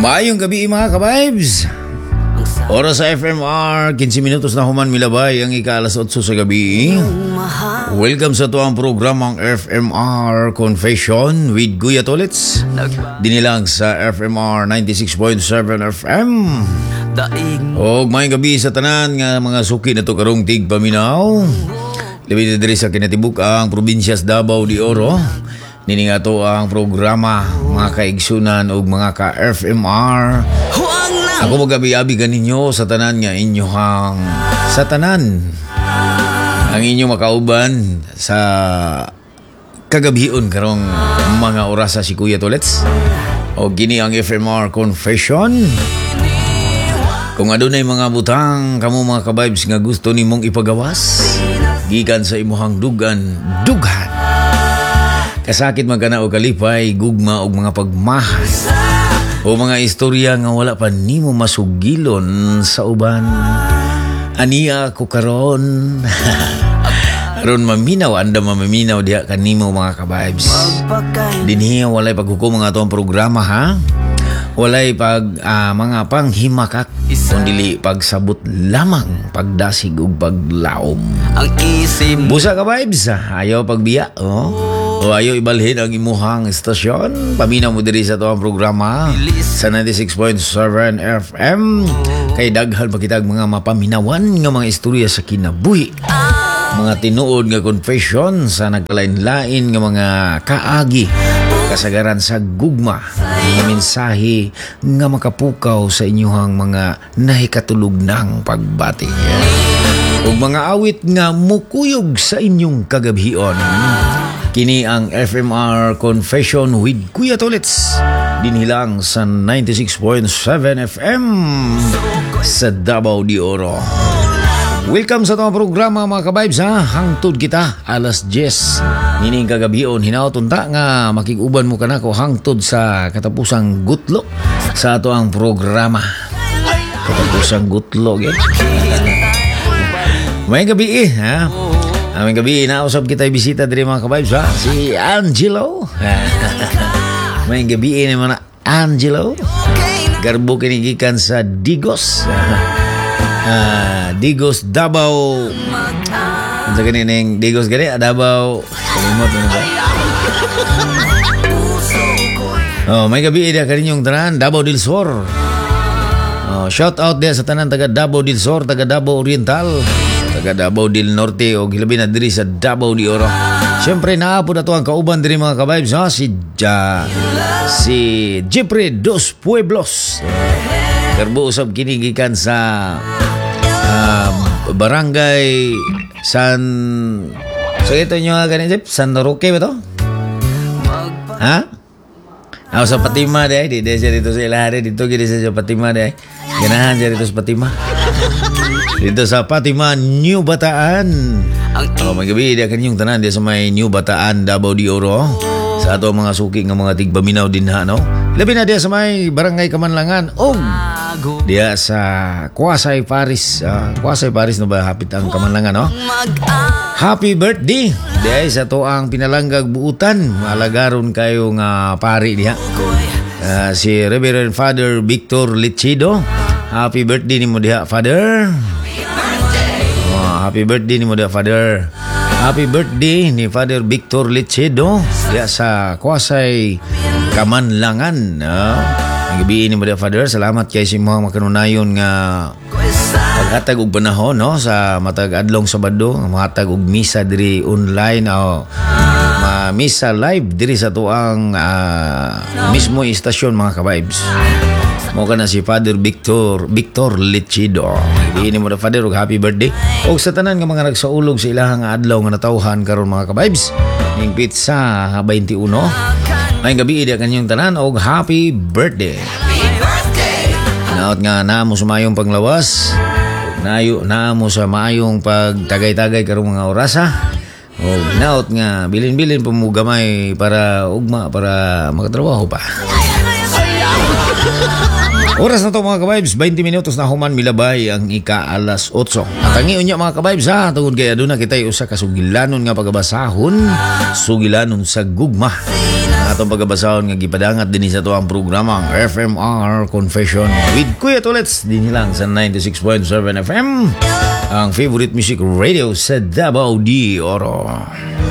Maayong gabi mga ka-vibes. Oras sa FMR, 15 minutos na human milabay ang ika-alas 8 sa gabi. Welcome sa tuwang programang FMR Confession with Kuya Tolets. Dinilang sa FMR 96.7 FM. O may gabi sa tanan nga mga suki na to karong tig paminaw. Labi na diri sa kinatibuk ang probinsyas Davao de Oro. Nini nga to ang programa mga kaigsunan o mga ka-FMR. Ako magabi-abi ganinyo sa tanan nga inyohang sa tanan ang inyong makauban sa kagabion karong mga oras sa si Kuya Tolets o gini ang FMR Confession. Kung adunay mga butang kamo mga ka-vibes nga gusto nimong ipagawas gikan sa imuhang dughan kasakit magkana o kalipay gugma og mga pagmahas o mga istorya nga wala pa nimo masugilon sa uban. Aniya ko karon aron maminaw anda maminaw diha kanimo mga ka-vibes. Dinhi walay paghukom nga atong programa ha. Walay mga panghimakak kundi pagsabot lamang pagdasig ug paglaom. Ang isim busa ka vibes ayaw pagbiya o ayaw ibalhin ang imuhang estasyon. Paminaw mo diri sa tuwang programa sa 96.7 FM. Kay daghan pakitag mga mapaminawan nga mga istorya sa kinabuhi. Mga tinuod nga confession sa nagkalain-lain nga mga kaagi. Kasagaran sa gugma. Mga mensahe nga makapukaw sa inyuhang mga nahikatulog ng pagbati. Ug mga awit nga mukuyog sa inyong kagabion. Kini ang FMR Confession with Kuya Tolets. Dinhilang sa 96.7 FM sa Davao de Oro. Welcome sa itong programa mga ka-vibes ha. Hangtod kita alas 10. Nining kagabion hinautunta nga makiguban mo ka na ko hangtod sa katapusang gutlo sa ato ang programa. Katapusang gutlo may gabi ha. May gabi nausap kita bisita diri mga ka-vibes ha. Si Angelo. May gabi naman na Angelo. Garbo kinigikan sa Digos. Digos Davao. Sa kanineng Digos gani Davao. Kalimot mo ba? May gabi dia kaninyong tanan Davao del Sur. Shout out dia sa tanan taga Davao del Sur, taga Davao Oriental, taga Davao del Norte o hilabi na diri sa Davao de Oro. Siyempre naapod na to ang kauban diri mga ka-vibes ha. Si Jeffrey Dos Pueblos. Karbo usab kinigikan sa Barangay San so ito nyo ganun San Roque ba to? Ha? Sa Patima deh di siya dito sa Ilahari dito gini sa Patima deh ganahan siya dito sa Patima dito sa Patima New Bataan. May gabi dia kanyang tanan dia sa may New Bataan Davao de Oro sa ato mga suki ng mga tigbaminaw din ha no. Labi na dia sa may Barangay Kamanlangan dia sa Kwasay Paris. Kwasay Paris na ba hapit ang Kamanlangan no? Happy birthday dia sa to ang pinalanggag buutan. Malagaron kayo nga pari diha. Si Reverend Father Victor Lichido. Happy birthday ni mo diha Father. Happy birthday ni mo diha Father. Happy birthday ni Father Victor Lichido diha sa Kwasay Kamanlangan. Ang gabi ni mo diha Father. Salamat kay si mga makanunayon nga paghatag og panahon no sa matag adlong Sabado, matag og misa diri online o misa live diri sa tuang mismo istasyon mga ka-vibes. Mo kana si Father Victor Lichido. Diini mo na Father og happy birthday. Og sa tanan nga mga nagsaulog sa ilahang adlaw nga natawhan karon mga ka-vibes. Ning pizza 21. May gabi dia kanyang tanan og happy birthday. Naot nga namo sumayong panglawas. Nayo na mo sa maayong pagtagay-tagay karong mga oras ha. O naot nga bilin-bilin pamugamay para ugma para makatrabaho pa. Oras na to mga ka-vibes 20 minutos na human milabay ang ika-alas 8. At ang iyon mga ka-vibes ha tungod kay aduna kita usa ka sugilanon nga pagabasahon sugilanon sa gugma. atong pagabasahon nga gipadangat din sa to ang programang FMR Confession with Kuya Tulets din lang sa 96.7 FM, ang favorite music radio sa Davao de Oro.